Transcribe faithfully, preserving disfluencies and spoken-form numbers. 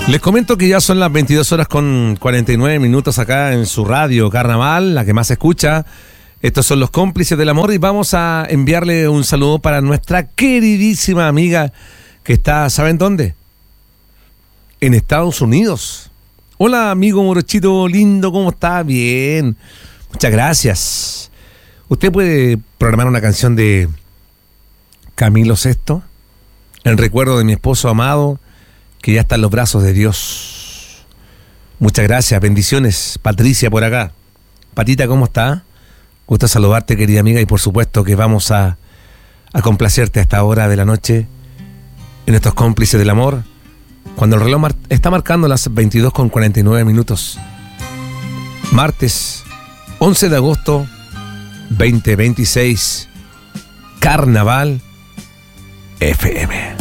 Les comento que ya son las veintidós horas con cuarenta y nueve minutos acá en su radio Carnaval, la que más se escucha. Estos son los cómplices del amor y vamos a enviarle un saludo para nuestra queridísima amiga que está, ¿saben dónde? En Estados Unidos. Hola, amigo morochito lindo, ¿cómo está? Bien, muchas gracias. ¿Usted puede programar una canción de Camilo Sesto en recuerdo de mi esposo amado, que ya está en los brazos de Dios? Muchas gracias, bendiciones. Patricia por acá. Patita, ¿cómo está? Gusto saludarte, querida amiga, y por supuesto que vamos a, a complacerte a esta hora de la noche en estos cómplices del amor, cuando el reloj mar- está marcando las veintidós con cuarenta y nueve minutos. Martes once de agosto veinte veintiséis, Carnaval F M.